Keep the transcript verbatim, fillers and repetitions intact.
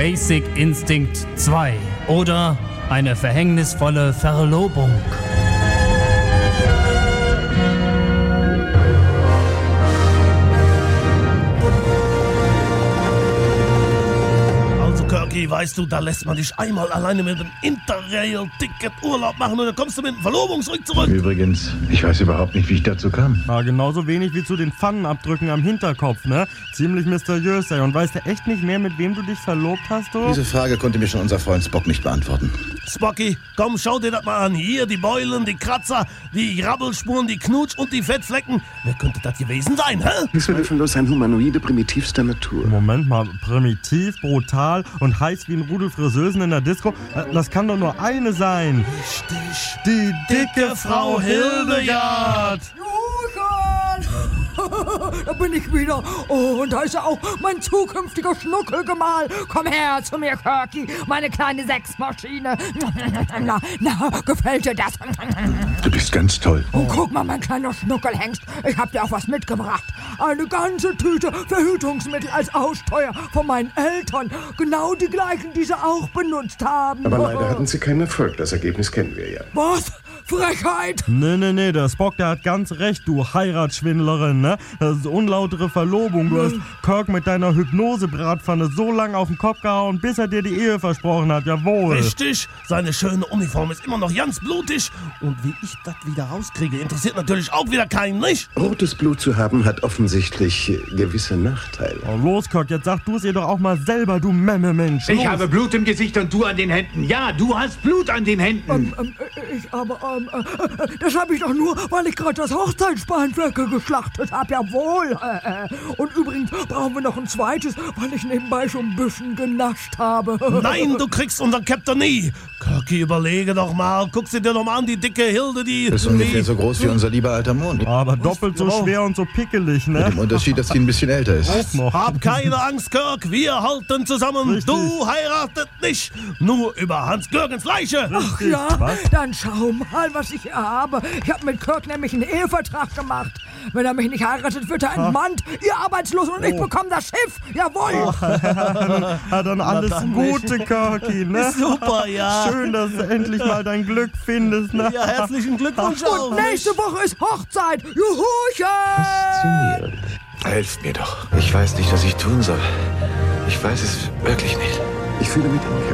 Basic Instinct zwei oder eine verhängnisvolle Verlobung. Kirky, weißt du, da lässt man dich einmal alleine mit dem Interrail-Ticket Urlaub machen und dann kommst du mit dem Verlobungsring zurück. Übrigens, ich weiß überhaupt nicht, wie ich dazu kam. Ja, genauso wenig wie zu den Pfannenabdrücken am Hinterkopf, ne? Ziemlich mysteriös, ey. Und weißt du echt nicht mehr, mit wem du dich verlobt hast, du? Diese Frage konnte mir schon unser Freund Spock nicht beantworten. Spocky, komm, schau dir das mal an. Hier die Beulen, die Kratzer, die Rabbelspuren, die Knutsch und die Fettflecken. Wer könnte das gewesen sein, hä? Ist zweifellos ein Humanoide primitivster Natur. Moment mal, primitiv, brutal und heiß wie ein Rudel Friseusen in der Disco? Das kann doch nur eine sein. Richtig. Die dicke Frau Hildegard. Da bin ich wieder. Oh, und da ist ja auch mein zukünftiger Schnuckelgemahl. Komm her zu mir, Kirky, meine kleine Sexmaschine. Na, na, gefällt dir das? Du bist ganz toll. Und guck mal, mein kleiner Schnuckelhengst, ich hab dir auch was mitgebracht. Eine ganze Tüte Verhütungsmittel als Austeuer von meinen Eltern. Genau die gleichen, die sie auch benutzt haben. Aber leider hatten sie keinen Erfolg. Das Ergebnis kennen wir ja. Was? Frechheit! Nee, nee, nee, der Spock, der hat ganz recht, du Heiratsschwindlerin, ne? Das ist unlautere Verlobung. Du hast Kirk mit deiner Hypnose-Bratpfanne so lange auf den Kopf gehauen, bis er dir die Ehe versprochen hat, jawohl. Richtig, seine schöne Uniform ist immer noch ganz blutig. Und wie ich das wieder rauskriege, interessiert natürlich auch wieder keinen, nicht? Rotes Blut zu haben, hat offensichtlich gewisse Nachteile. Oh, los, Kirk, jetzt sag du es ihr doch auch mal selber, du Memme-Mensch. Ich habe Blut im Gesicht und du an den Händen. Ja, du hast Blut an den Händen. Ähm, ähm, ich aber, ähm, äh, das habe ich doch nur, weil ich gerade das Hochzeitsspanferkel geschlachtet habe, jawohl. Äh, äh. Und übrigens brauchen wir noch ein zweites, weil ich nebenbei schon ein bisschen genascht habe. Nein, du kriegst unseren Captain nie. Kirky, überlege doch mal. Guck sie dir doch mal an, die dicke Hilde, die... Das ist ungefähr so groß wie unser lieber alter Mond. Aber doppelt so schwer und so pickelig, ne? Mit dem Unterschied, dass sie ein bisschen älter ist. Auch noch. Hab keine Angst, Kirk, wir halten zusammen. Richtig. Du heiratet nicht, nur über Hans-Görgens Leiche. Ach ja, Was? dann schau mal, was ich hier habe. Ich habe mit Kirk nämlich einen Ehevertrag gemacht. Wenn er mich nicht heiratet, wird er entmannt, ihr arbeitslos und ich bekomme das Schiff. Jawohl. Ja, dann alles dann Gute, nicht. Kirky, ne? Super, ja. Schön, dass du endlich mal dein Glück findest, ne? Ja, herzlichen Glückwunsch auch. Und nächste Woche ist Hochzeit. Juhuchen! Faszinierend. Helft mir doch. Ich weiß nicht, was ich tun soll. Ich weiß es wirklich nicht. Ich fühle mit Ihnen,